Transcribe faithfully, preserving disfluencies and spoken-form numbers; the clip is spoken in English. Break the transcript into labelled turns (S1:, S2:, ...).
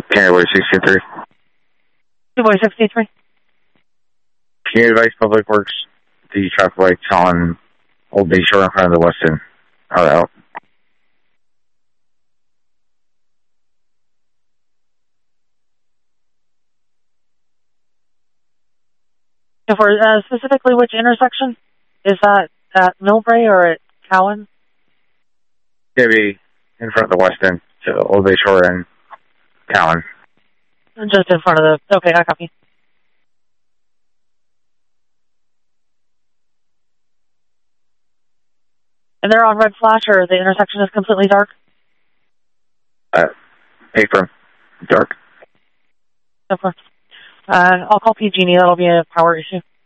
S1: Canterbury sixty-three.
S2: Canterbury sixty-three.
S1: Can you advise Public Works the traffic lights on Old Bay Shore in front of the Westin are out?
S2: For uh, specifically which intersection? Is that at Millbrae or at Cowan?
S1: Maybe in front of the Westin, so Old Bay Shore and Cowan.
S2: Just in front of the... Okay, I copy. And they're on red flash, or the intersection is completely dark?
S1: Uh, apron. Dark.
S2: Okay. Uh, I'll call P G and E. That'll be a power issue.